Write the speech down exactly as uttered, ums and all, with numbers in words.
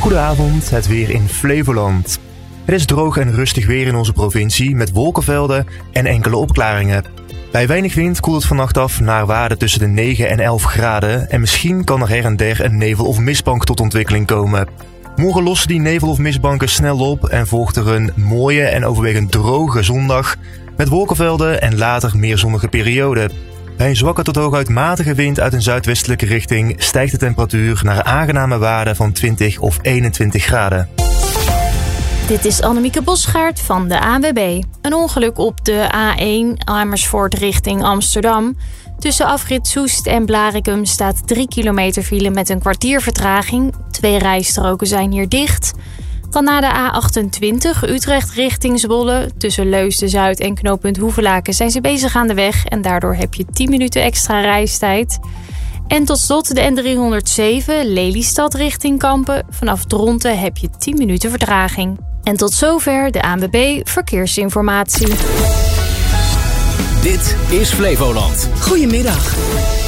Goedenavond, het weer in Flevoland. Het is droog en rustig weer in onze provincie met wolkenvelden en enkele opklaringen. Bij weinig wind koelt het vannacht af naar waarden tussen de negen en elf graden en misschien kan er her en der een nevel- of mistbank tot ontwikkeling komen. Morgen lossen die nevel- of mistbanken snel op en volgt er een mooie en overwegend droge zondag met wolkenvelden en later meer zonnige perioden. Bij een zwakke tot hooguit matige wind uit een zuidwestelijke richting stijgt de temperatuur naar aangename waarden van twintig of eenentwintig graden. Dit is Annemieke Bosgaard van de A N W B. Een ongeluk op de A één Amersfoort richting Amsterdam. Tussen afrit Soest en Blaricum staat drie kilometer file met een kwartier vertraging. Twee rijstroken zijn hier dicht. Dan na de A achtentwintig Utrecht richting Zwolle. Tussen Leusden-Zuid en knooppunt Hoevelaken zijn ze bezig aan de weg. En daardoor heb je tien minuten extra reistijd. En tot slot de N driehonderdzeven Lelystad richting Kampen. Vanaf Dronten heb je tien minuten vertraging. En tot zover de A N W B Verkeersinformatie. Dit is Flevoland. Goedemiddag.